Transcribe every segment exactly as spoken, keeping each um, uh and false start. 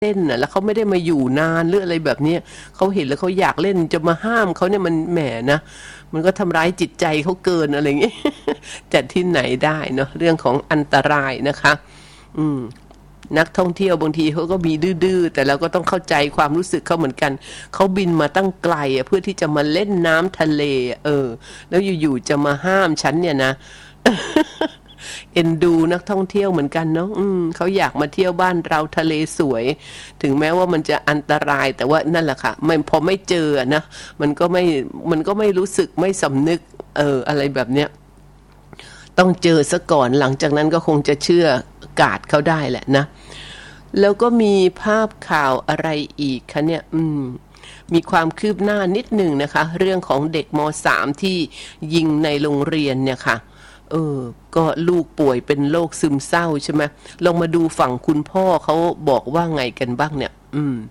เล่นน่ะแล้วเขาไม่ได้มาอยู่นานหรืออะไรแบบนี้เขาเห็นแล้วเขาอยากเล่นจะมาห้ามเขาเนี่ยมันแหมนะมันก็ทำร้ายจิตใจเขาเกินอะไรอย่างเงี้ย จัดที่ไหนได้เนาะเรื่องของอันตรายนะคะอืมนักท่องเที่ยวบางทีเขาก็มีดื้อๆแต่เราก็ต้องเข้าใจความรู้สึกเขาเหมือนกันเขาบินมาตั้งไกลเพื่อที่จะมาเล่นน้ำทะเลเออแล้วอยู่ๆจะมาห้ามฉันเนี่ยนะ เอ็นดูนักท่องเที่ยวเหมือนกันเนาะอืมเขาอยากมาเที่ยวบ้านเราทะเลสวยถึงแม้ว่ามันจะอันตรายแต่ว่านั่นแหละค่ะมันพอไม่เจอนะมันก็ไม่มันก็ไม่รู้สึกไม่สำนึกเอออะไรแบบเนี้ยต้องเจอซะก่อนหลังจากนั้นก็คงจะเชื่อกาดเขาได้แหละนะแล้วก็มีภาพข่าวอะไรอีกคะเนี่ยอืมมีความคืบหน้านิดหนึ่งนะคะเรื่องของเด็กม.สาม ที่ยิงในโรงเรียนเนี่ยค่ะเออก็ลูกป่วยเป็นโรคซึมเศร้าใช่ไหมลองมาดูฝั่งคุณพ่อเขาบอกว่าไงกันบ้างเนี่ยอืม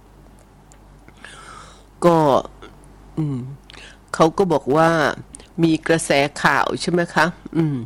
ก็อืมเขาก็บอกว่ามีกระแสข่าวใช่ไหมคะอืม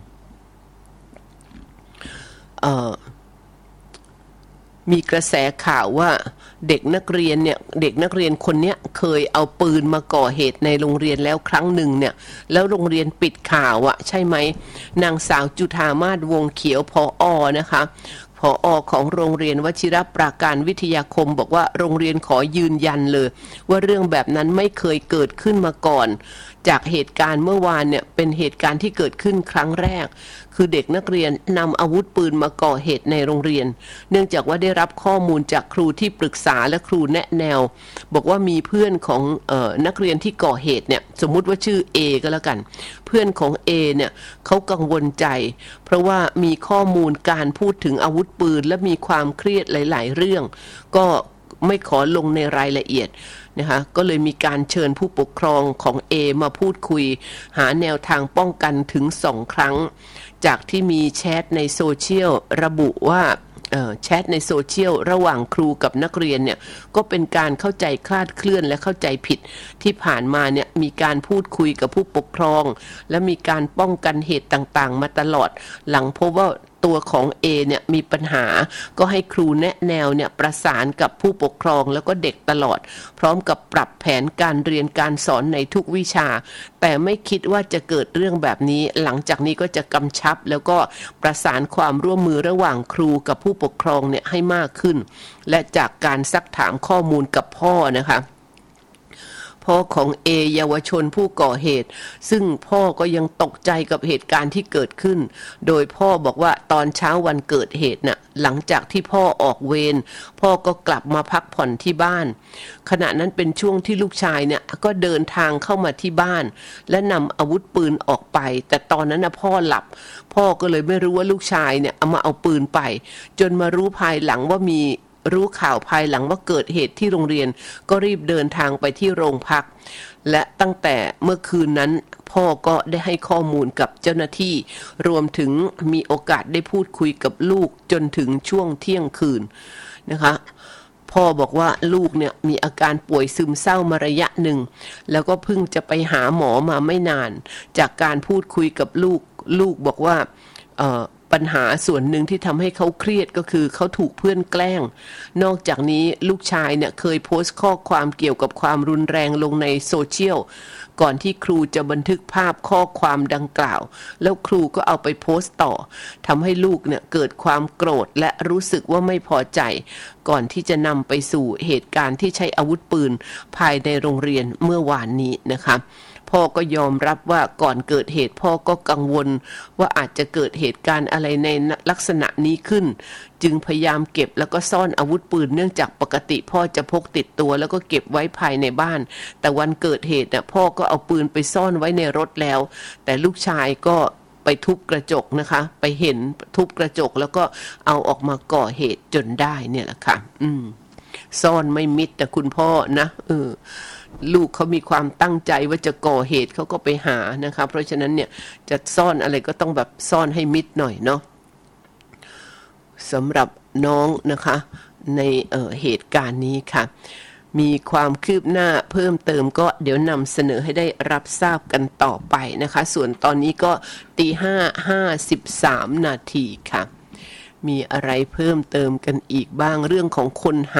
เอ่อมีกระแสข่าวว่าเด็กนักเรียนเนี่ยเด็กนักเรียนคนเนี้ยเคยเอาปืนมาก่อเหตุในโรงเรียนแล้วครั้งหนึ่งเนี่ยแล้วโรงเรียนปิดข่าวอะใช่ไหมนางสาวจุฑามาศวงเขียวผอ.นะคะผอ.ของโรงเรียนวชิรปราการวิทยาคมบอกว่าโรงเรียนขอยืนยันเลยว่าเรื่องแบบนั้นไม่เคยเกิดขึ้นมาก่อนจากเหตุการณ์เมื่อวานเนี่ยเป็นเหตุการณ์ที่เกิดขึ้นครั้งแรกคือเด็กนักเรียนนำอาวุธปืนมาก่อเหตุในโรงเรียนเนื่องจากว่าได้รับข้อมูลจากครูที่ปรึกษาและครูแนะแนวบอกว่ามีเพื่อนของเอ่อนักเรียนที่ก่อเหตุเนี่ยสมมุติว่าชื่อ A ก็แล้วกันเพื่อนของ A เนี่ยเขากังวลใจเพราะว่ามีข้อมูลการพูดถึงอาวุธปืนและมีความเครียดหลายๆเรื่องก็ไม่ขอลงในรายละเอียดนะคะก็เลยมีการเชิญผู้ปกครองของ A มาพูดคุยหาแนวทางป้องกันถึงสองครั้งจากที่มีแชทในโซเชียลระบุว่าแชทในโซเชียลระหว่างครูกับนักเรียนเนี่ยก็เป็นการเข้าใจคลาดเคลื่อนและเข้าใจผิดที่ผ่านมาเนี่ยมีการพูดคุยกับผู้ปกครองและมีการป้องกันเหตุต่างๆมาตลอดหลังพบว่าตัวของ A เนี่ยมีปัญหาก็ให้ครูแนะแนวเนี่ยประสานกับผู้ปกครองแล้วก็เด็กตลอดพร้อมกับปรับแผนการเรียนการสอนในทุกวิชาแต่ไม่คิดว่าจะเกิดเรื่องแบบนี้หลังจากนี้ก็จะกำชับแล้วก็ประสานความร่วมมือระหว่างครูกับผู้ปกครองเนี่ยให้มากขึ้นและจากการซักถามข้อมูลกับพ่อนะคะพ่อของเอเยาวชนผู้ก่อเหตุซึ่งพ่อก็ยังตกใจกับเหตุการณ์ที่เกิดขึ้นโดยพ่อบอกว่าตอนเช้าวันเกิดเหตุน่ะหลังจากที่พ่อออกเวรพ่อก็กลับมาพักผ่อนที่บ้านขณะนั้นเป็นช่วงที่ลูกชายเนี่ยก็เดินทางเข้ามาที่บ้านและนำอาวุธปืนออกไปแต่ตอนนั้นนะพ่อหลับพ่อก็เลยไม่รู้ว่าลูกชายเนี่ยเอามาเอาปืนไปจนมารู้ภายหลังว่ามีรู้ข่าวภายหลังว่าเกิดเหตุที่โรงเรียนก็รีบเดินทางไปที่โรงพักและตั้งแต่เมื่อคืนนั้นพ่อก็ได้ให้ข้อมูลกับเจ้าหน้าที่รวมถึงมีโอกาสได้พูดคุยกับลูกจนถึงช่วงเที่ยงคืนนะคะพ่อบอกว่าลูกเนี่ยมีอาการป่วยซึมเศร้ามาระยะหนึ่งแล้วก็เพิ่งจะไปหาหมอมาไม่นานจากการพูดคุยกับลูกลูกบอกว่าเอ่อปัญหาส่วนหนึ่งที่ทำให้เขาเครียดก็คือเขาถูกเพื่อนแกล้งนอกจากนี้ลูกชายเนี่ยเคยโพสต์ข้อความเกี่ยวกับความรุนแรงลงในโซเชียลก่อนที่ครูจะบันทึกภาพข้อความดังกล่าวแล้วครูก็เอาไปโพสต์ต่อทำให้ลูกเนี่ยเกิดความโกรธและรู้สึกว่าไม่พอใจก่อนที่จะนำไปสู่เหตุการณ์ที่ใช้อาวุธปืนภายในโรงเรียนเมื่อวานนี้นะคะพ่อก็ยอมรับว่าก่อนเกิดเหตุพ่อก็กังวลว่าอาจจะเกิดเหตุการณ์อะไรในลักษณะนี้ขึ้นจึงพยายามเก็บแล้วก็ซ่อนอาวุธปืนเนื่องจากปกติพ่อจะพกติดตัวแล้วก็เก็บไว้ภายในบ้านแต่วันเกิดเหตุน่ะพ่อก็เอาปืนไปซ่อนไว้ในรถแล้วแต่ลูกชายก็ไปทุบกระจกนะคะไปเห็นทุบกระจกแล้วก็เอาออกมาก่อเหตุจนได้เนี่ยแหละค่ะอืมซ่อนไม่มิดแต่คุณพ่อนะเออลูกเขามีความตั้งใจว่าจะก่อเหตุเขาก็ไปหานะคะเพราะฉะนั้นเนี่ยจะซ่อนอะไรก็ต้องแบบซ่อนให้มิดหน่อยเนาะสำหรับน้องนะคะในเอ่อเหตุการณ์นี้ค่ะมีความคืบหน้าเพิ่มเติมก็เดี๋ยวนำเสนอให้ได้รับทราบกันต่อไปนะคะส่วนตอนนี้ก็ตีห้าห้าสิบสามนาทีค่ะมีอะไรเพิ่มเติมกันอีกบ้างเรื่องของคนห